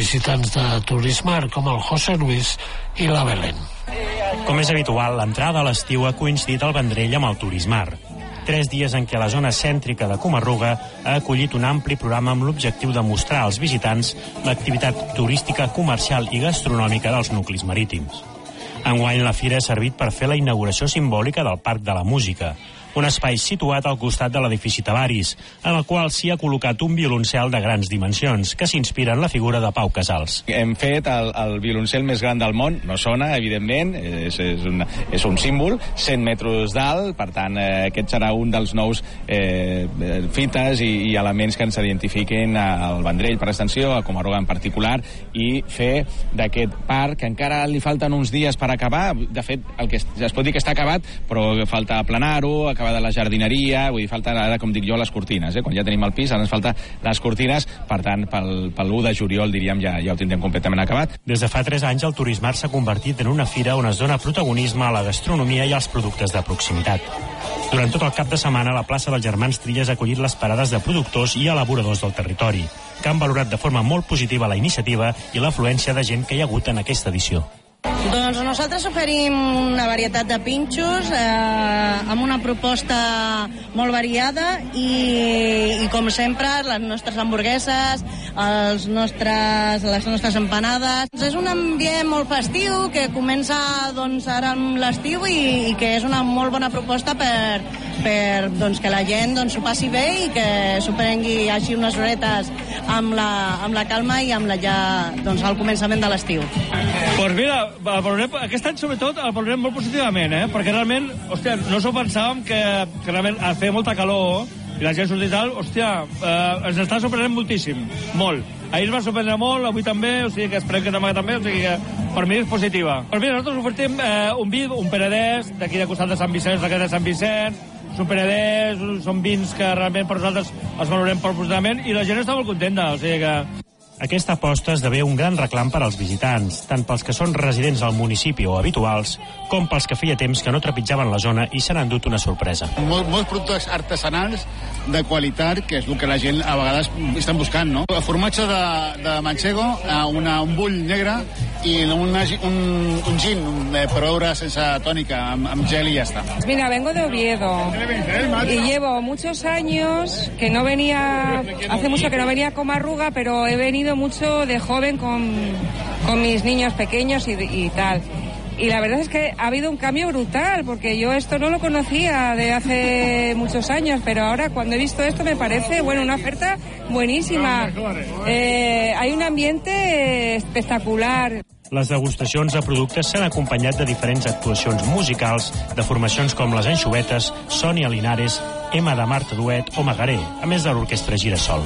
visitants de Turismar, com el José Luis i la Belén. Com és habitual, l'entrada a l'estiu ha coincidit al Vendrell amb el Turismar. 3 dies en què la zona cèntrica de Coma-ruga ha acollit un ampli programa amb l'objectiu de mostrar als visitants l'activitat turística, comercial i gastronòmica dels nuclis marítims. Enguany la fira ha servit per fer la inauguració simbòlica del Parc de la Música, un espai situat al costat de l'edifici Tavaris, en el qual s'hi ha col·locat un violoncel de grans dimensions, que s'inspira en la figura de Pau Casals. Hem fet el violoncel més gran del món, no sona, evidentment, és un símbol, 100 metres d'alt, per tant, aquest serà un dels nous fites i elements que ens identifiquin al Vendrell per extensió, a Coma-ruga en particular, i fer d'aquest parc, que encara li falten uns dies per acabar, de fet, el que es pot dir que està acabat, però falta aplanar-ho, acabar de la jardineria, vull dir, falta ara, com dic jo, les cortines, quan ja tenim el pis, ara ens falta les cortines, per tant, pel 1 de juliol, diríem, ja ho tindrem completament acabat. Des de fa 3 anys, el Turismar s'ha convertit en una fira on es dona protagonisme a la gastronomia i als productes de proximitat. Durant tot el cap de setmana, la plaça dels Germans Trilles ha acollit les parades de productors i elaboradors del territori, que han valorat de forma molt positiva la iniciativa i l'afluència de gent que hi ha hagut en aquesta edició. Doncs nosaltres oferim una varietat de pinxos amb una proposta molt variada i com sempre, les nostres hamburgueses, les nostres empanades. És un ambient molt festiu que comença ara amb l'estiu i que és una molt bona proposta per que la gent s'ho passi bé i que s'ho prengui així unes horetes amb la calma i amb el començament de l'estiu. Doncs mira, aquest any sobretot el valorem molt positivament, perquè realment, no s'ho pensàvem que realment feia molta calor i la gent sortit tal, ens està sorprenent moltíssim, molt. Ahir es va sorprendre molt, avui també, o sigui que esperem que demà també, o sigui que per mi és positiva. Però mira, nosaltres ofertim un vi, un penedès, d'aquí de costat de Sant Vicenç, d'aquí de Sant Vicenç, és un penedès, són vins que realment per nosaltres els valorem molt positivament i la gent està molt contenta, o sigui que... Aquesta aposta esdevé un gran reclam per als visitants, tant pels que són residents del municipi o habituals, com pels que feia temps que no trepitjaven la zona i se n'han dut una sorpresa. Molts productes artesanals de qualitat, que és el que la gent a vegades estan buscant, no? El formatge de manchego, un bull negre i un gin, per beure sense tònica, amb gel i ja està. Mira, vengo de Oviedo y llevo muchos años que no venía, hace mucho que no venía a Coma-ruga, pero he venido mucho de joven con mis niños pequeños y tal. Y la verdad es que ha habido un cambio brutal, porque yo esto no lo conocía de hace muchos años, pero ahora cuando he visto esto me parece, una oferta buenísima. Hay un ambiente espectacular. Les degustacions de productes s'han acompanyat de diferents actuacions musicals de formacions com les Anxovetes, Sònia Linares, Emma de Marta Duet o Magaré, a més de l'orquestra Girasol.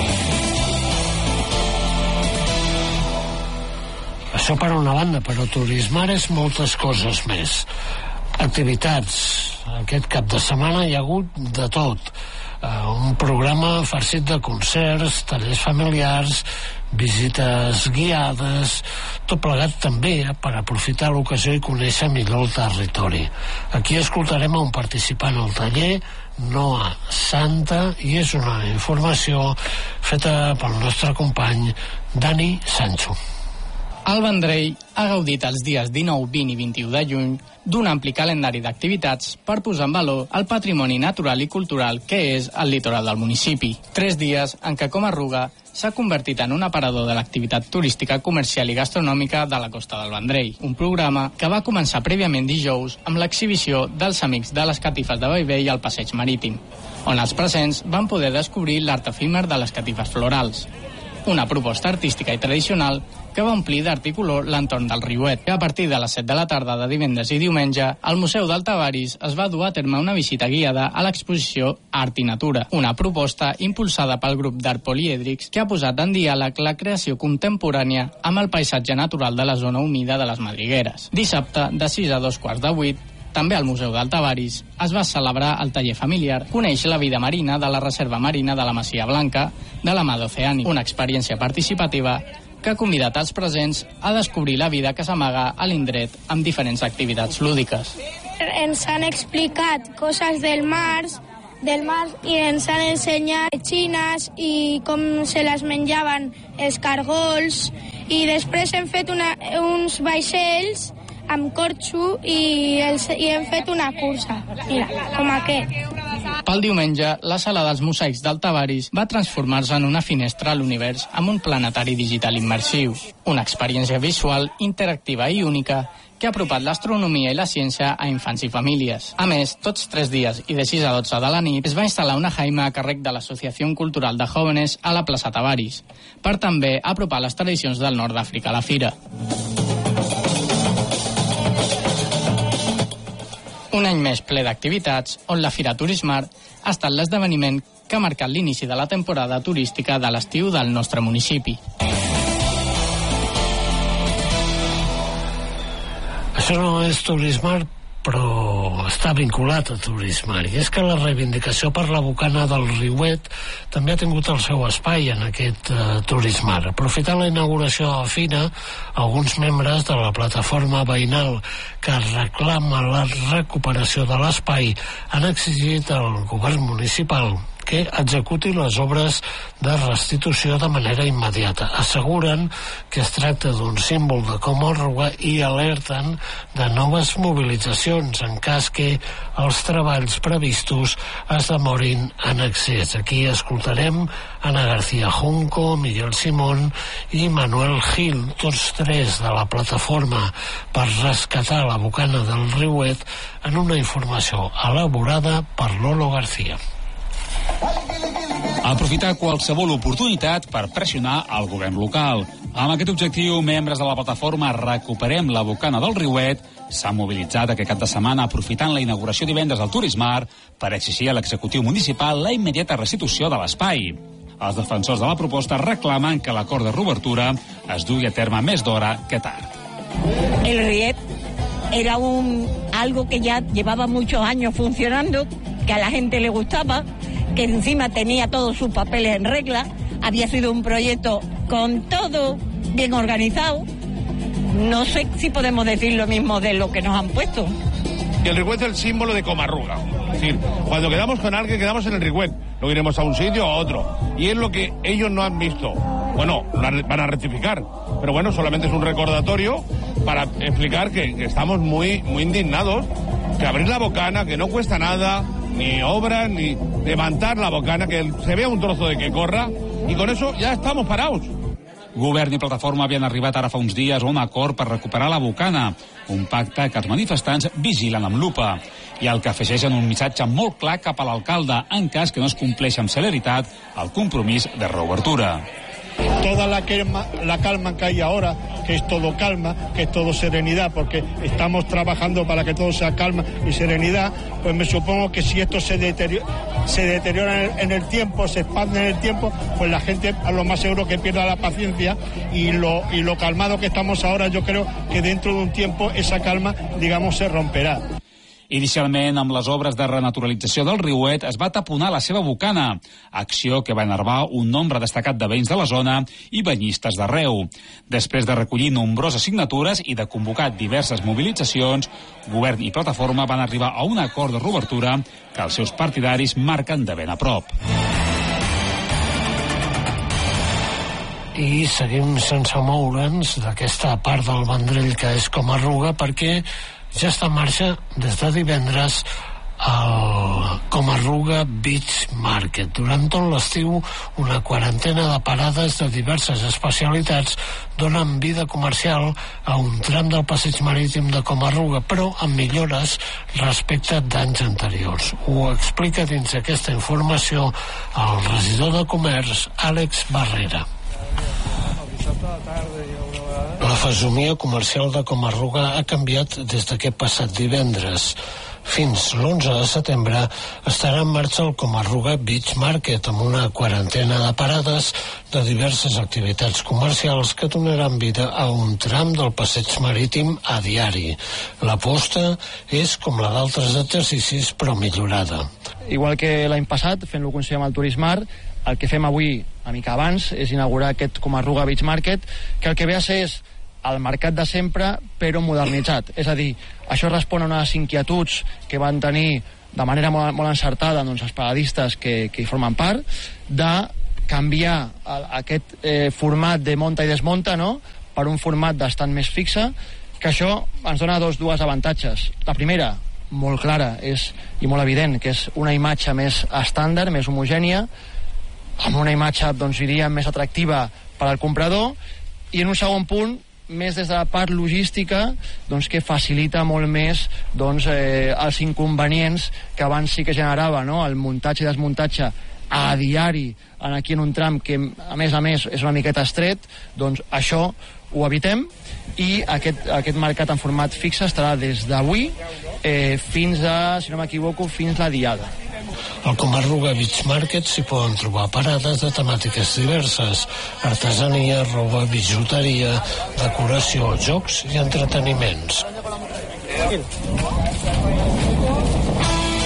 Això per una banda, però Turismar és moltes coses més. Activitats. Aquest cap de setmana hi ha hagut de tot. Un programa farcit de concerts, tallers familiars, visites guiades, tot plegat també per aprofitar l'ocasió i conèixer millor el territori. Aquí escoltarem a un participant al taller, Noa Santa, i és una informació feta pel nostre company Dani Sancho. El Vendrell ha gaudit els dies 19, 20 i 21 de juny d'un ampli calendari d'activitats per posar en valor el patrimoni natural i cultural que és el litoral del municipi. 3 dies en què Coma-ruga s'ha convertit en un aparador de l'activitat turística, comercial i gastronòmica de la costa del Vendrell. Un programa que va començar prèviament dijous amb l'exhibició dels Amics de les Catifes de Bellvei al Passeig Marítim, on els presents van poder descobrir l'art efímer de les catifes florals. Una proposta artística i tradicional que va omplir d'art i color l'entorn del riuet. A partir de les 7 de la tarda de divendres i diumenge, al Museu del Tavaris es va dur a terme una visita guiada a l'exposició Art i Natura, una proposta impulsada pel grup d'art polièdrics que ha posat en diàleg la creació contemporània amb el paisatge natural de la zona humida de les Madrigueres. Dissabte, de 6 a 2:15, també al Museu del Tavaris es va celebrar el taller familiar Coneix la vida marina de la Reserva Marina de la Masia Blanca de la mà d'Oceani, una experiència participativa que ha convidat els presents a descobrir la vida que s'amaga a l'indret amb diferents activitats lúdiques. Ens han explicat coses del mar i ens han ensenyat xines i com se les menjaven els cargols I després hem fet uns vaixells amb corxo i hem fet una cursa, mira, com aquest. Pel diumenge, la sala dels mosaics del Tavaris va transformar-se en una finestra a l'univers amb un planetari digital immersiu. Una experiència visual, interactiva i única que ha apropat l'astronomia i la ciència a infants i famílies. A més, tots 3 dies i de 6 a 12 de la nit es va instal·lar una jaima a càrrec de l'Associació Cultural de Jóvenes a la plaça Tavaris, per també apropar les tradicions del nord d'Àfrica a la fira. Un any més ple d'activitats, on la Fira Turismar ha estat l'esdeveniment que ha marcat l'inici de la temporada turística de l'estiu del nostre municipi. Això no és Turismar, però està vinculat a Turismar. I és que la reivindicació per la bocana del Riuet també ha tingut el seu espai en aquest Turismar. Aprofitant la inauguració de la fira, alguns membres de la plataforma veïnal que reclama la recuperació de l'espai han exigit al govern municipal que executi les obres de restitució de manera immediata. Asseguren que es tracta d'un símbol de Coma-Ruga i alerten de noves mobilitzacions en cas que els treballs previstos es demorin en excés. Aquí escoltarem Ana García Junco, Miguel Simón i Manuel Gil, tots 3 de la plataforma per rescatar la bocana del Riuet, en una informació elaborada per Lolo García. Aprofitar qualsevol oportunitat per pressionar el govern local. Amb aquest objectiu, membres de la plataforma Recuperem la bocana del Riuet s'han mobilitzat aquest cap de setmana aprofitant la inauguració divendres del Turismar per exigir a l'executiu municipal la immediata restitució de l'espai. Els defensors de la proposta reclamen que l'acord de reobertura es dugui a terme més d'hora que tard. El Riet era algo que ya llevaba muchos años funcionando, que a la gente le gustaba, que encima tenía todos sus papeles en regla, había sido un proyecto con todo bien organizado. No sé si podemos decir lo mismo de lo que nos han puesto. Y el Riuet es el símbolo de Coma-Ruga. Es decir, cuando quedamos con alguien, quedamos en el Riuet. No iremos a un sitio o a otro. Y es lo que ellos no han visto. Bueno, van a rectificar. Pero bueno, solamente es un recordatorio para explicar que estamos muy indignados. Que abrir la bocana, que no cuesta nada, ni obras, ni levantar la bocana, que se vea un trozo de que corra, i con eso ja estamos parados. Govern i plataforma havien arribat ara fa uns dies a un acord per recuperar la bocana, un pacte que els manifestants vigilen amb lupa, i el que afegeixen un missatge molt clar cap a l'alcalde en cas que no es compleixi amb celeritat el compromís de reobertura. Toda la calma que hay ahora, que es todo calma, que es todo serenidad, porque estamos trabajando para que todo sea calma y serenidad, pues me supongo que si esto se deteriora en el tiempo, se expande en el tiempo, pues la gente a lo más seguro que pierda la paciencia y lo calmado que estamos ahora, yo creo que dentro de un tiempo esa calma, digamos, se romperá. Inicialment, amb les obres de renaturalització del Riuet, es va taponar la seva bocana, acció que va enervar un nombre destacat de veïns de la zona i banyistes d'arreu. Després de recollir nombroses signatures i de convocar diverses mobilitzacions, govern i plataforma van arribar a un acord de reobertura que els seus partidaris marquen de ben a prop. I seguim sense moure'ns d'aquesta part del Vendrell que és Coma-Ruga, perquè ja està en marxa des de divendres el Coma-Ruga Beach Market. Durant tot l'estiu, una quarantena de parades de diverses especialitats donen vida comercial a un tram del passeig marítim de Coma-Ruga, però amb millores respecte d'anys anteriors. Ho explica dins aquesta informació el regidor de Comerç, Àlex Barrera. La fesomia comercial de Coma-Ruga ha canviat des d'aquest passat divendres. Fins l'11 de setembre estarà en marxa el Coma-Ruga Beach Market amb una quarantena de parades de diverses activitats comercials que donaran vida a un tram del passeig marítim a diari. L'aposta és com la d'altres exercicis, però millorada. Igual que l'any passat, fent-lo coincidir amb el Turismar, el que fem avui, una mica abans, és inaugurar aquest Coma-Ruga Beach Market, que el que ve a ser és el mercat de sempre, però modernitzat. És a dir, això respon a unes inquietuds que van tenir de manera molt encertada doncs, els paradistes que hi formen part, de canviar aquest format de monta i desmunta, no?, per un format bastant més fixe, que això ens dona dues avantatges. La primera, molt clara i molt evident, que és una imatge més estàndard, més homogènia, amb una imatge, doncs, diríem, més atractiva per al comprador, i en un segon punt, més des de la part logística, doncs, que facilita molt més, doncs, els inconvenients que abans sí que generava, no?, el muntatge i desmuntatge a diari aquí en un tram que a més és una miqueta estret. Doncs això ho evitem, i aquest mercat en format fix estarà des d'avui fins a, si no m'equivoco, fins la Diada. Al Comarruga Beach Market s'hi poden trobar parades de temàtiques diverses: artesania, roba, bijuteria, decoració, jocs i entreteniments.